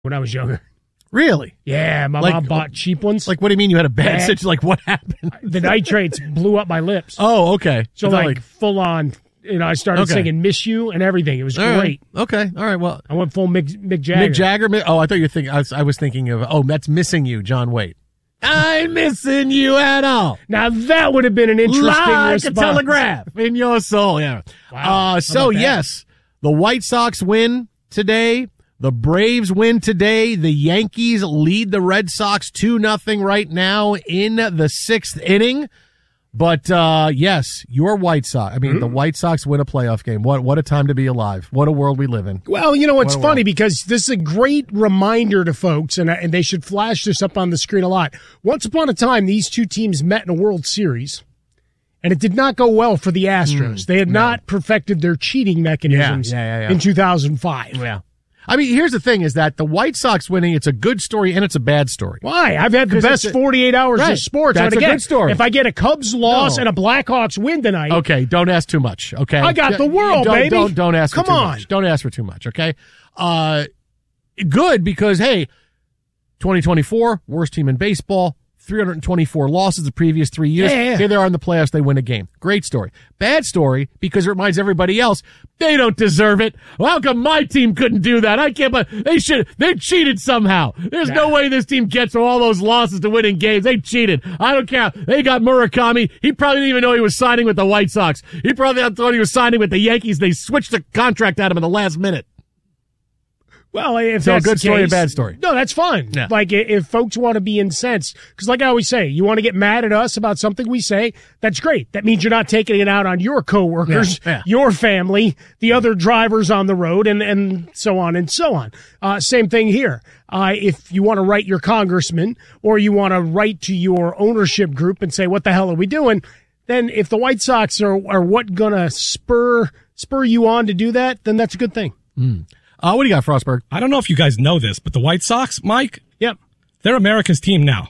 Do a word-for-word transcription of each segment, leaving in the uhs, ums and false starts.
when I was younger. Really? Yeah, my Like- mom bought cheap ones. Like, what do you mean you had a bad Bad. situation? Like, what happened? The nitrates blew up my lips. Oh, okay. so I thought, like, full on, you know, I started Okay. singing "Miss You" and everything. It was all right. great. Okay. All right. Well, I went full Mick, Mick Jagger. Mick Jagger. Mi- Oh, I thought you were thinking. I was, I was thinking of. Oh, that's Missing You, John Waite. I'm missing you at all. Now that would have been an interesting Like response. a telegraph in your soul. Yeah. Wow. Uh, so about that? yes, the White Sox win today. The Braves win today. The Yankees lead the Red Sox two nothing right now in the sixth inning. But uh, yes, your White Sox. I mean, Mm-hmm. the White Sox win a playoff game. What what a time to be alive. What a world we live in. Well, you know, it's What a funny world. because this is a great reminder to folks, and, and they should flash this up on the screen a lot. Once upon a time, these two teams met in a World Series, and it did not go well for the Astros. they had not perfected their cheating mechanisms Yeah, yeah, yeah, yeah. in two thousand five. Yeah. I mean, here's the thing: is that the White Sox winning? It's a good story and it's a bad story. Why? I've had the 'Cause best it's a- forty-eight hours Right. of sports. That's and a again, good story. If I get a Cubs loss No. and a Blackhawks win tonight, Okay, don't ask too much. Okay, I got the world, don't, baby. Don't don't ask. Come for too on. much. Don't ask for too much. Okay, uh, good because hey, twenty twenty-four worst team in baseball. three hundred twenty-four losses the previous three years. Yeah, yeah. Here they are in the playoffs. They win a game. Great story. Bad story because it reminds everybody else they don't deserve it. Well, how come my team couldn't do that? I can't. But they should. They cheated somehow. There's no way this team gets all those losses to winning games. They cheated. I don't care. They got Murakami. He probably didn't even know he was signing with the White Sox. He probably thought he was signing with the Yankees. They switched the contract at him in the last minute. Well, if So that's good the story and case- bad story. No, that's fine. Yeah. Like, i- if folks want to be incensed, because like I always say, you want to get mad at us about something we say, that's great. That means you're not taking it out on your coworkers, Yeah, yeah. your family, the other drivers on the road, and, and so on and so on. Uh, same thing here. Uh, if you want to write your congressman or you want to write to your ownership group and say, what the hell are we doing? Then if the White Sox are, are what gonna spur, spur you on to do that, then that's a good thing. Uh, what do you got, Frostberg? I don't know if you guys know this, but the White Sox, Mike, Yep. they're America's team now.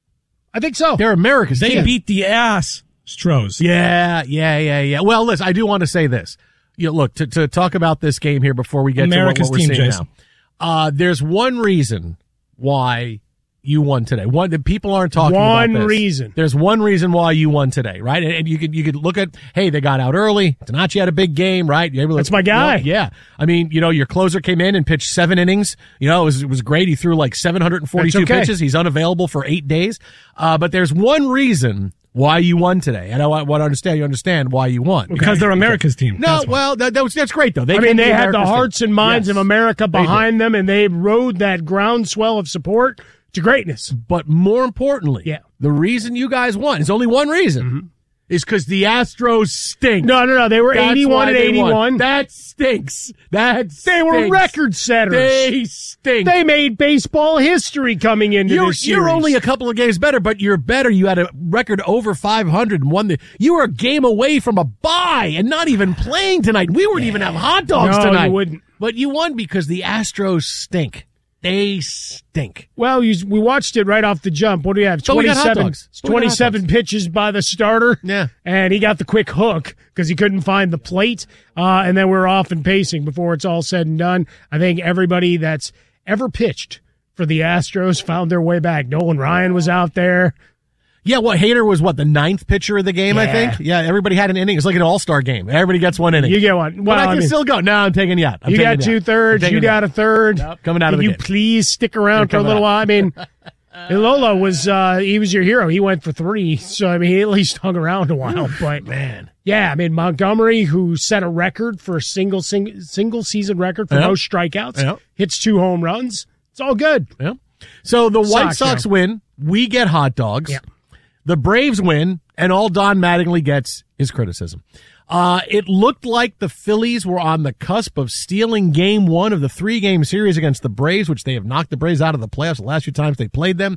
I think so. They're America's They team. beat the ass Stros. Yeah, yeah, yeah, yeah. Well, listen, I do want to say this. You know, look, to, to talk about this game here before we get America's to what, what we're team, seeing Jason. now. Uh, there's one reason why you won today. One that people aren't talking One about this. reason. There's one reason why you won today, right? And, and you could you could look at, hey, they got out early. Donachi had a big game, right? You're able to- That's my guy. you know, yeah. I mean, you know, your closer came in and pitched seven innings. You know, it was it was great. He threw like seven hundred forty-two That's okay. pitches. He's unavailable for eight days. Uh, but there's one reason why you won today, and I want to understand. You understand why you won Because they're America's team. No, That's why. well, that, that was, that's great though. They I mean, came to they had the America's hearts team. and minds Yes. of America They did. behind them, and they rode that groundswell of support to greatness. But more importantly, Yeah. the reason you guys won, there's only one reason, is because the Astros stink. No, no, no. They were That's eighty-one why and they won. eighty-one. That stinks. That They were stinks. record setters. They stink. They made baseball history coming into You're, this series. you're only a couple of games better, but you're better. You had a record over five hundred and won the. You were a game away from a bye and not even playing tonight. We wouldn't even have hot dogs No, you tonight. wouldn't. But you won because the Astros stink. They stink. Well, you, we watched it right off the jump. What do you have? But we got hot twenty-seven, dogs. But we got hot twenty-seven dogs. pitches by the starter. Yeah. And he got the quick hook because he couldn't find the plate. Uh, and then we're off and pacing before it's all said and done. I think everybody that's ever pitched for the Astros found their way back. Nolan Ryan was out there. Yeah, what Hader was what the ninth pitcher of the game, I Yeah. think. Yeah, everybody had an inning. It's like an all-star game. Everybody gets one inning. You get one. but Well, I I can mean, still go. No, I'm taking you out. I'm you taking got you two out. thirds. I'm taking You got out. a third. Nope, coming out of Can the you game. please stick around You're for a coming little out. while? I mean, Ilola was uh, he was your hero. He went for three, so I mean, he at least hung around a while. But Man. yeah, I mean Montgomery, who set a record for a single sing, single season record for Yep. most strikeouts, Yep. hits two home runs. It's all good. Yeah. So the White Sox, Sox yeah. win. We get hot dogs. Yeah. The Braves win, and all Don Mattingly gets is criticism. Uh, it looked like the Phillies were on the cusp of stealing game one of the three-game series against the Braves, which they have knocked the Braves out of the playoffs the last few times they played them,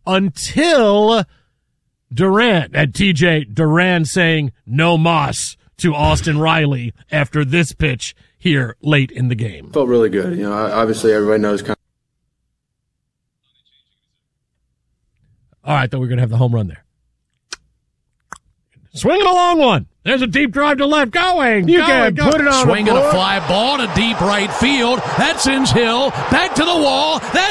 until Durant, at T J Durant saying no mas to Austin Riley after this pitch here late in the game. Felt really good. You know, obviously everybody knows kind All right, then we're going to have the home run there. Swinging a long one. There's a deep drive to left. Going. You going, can going. put it on Swing the and board. a fly ball to deep right field. That sends Hill back to the wall. That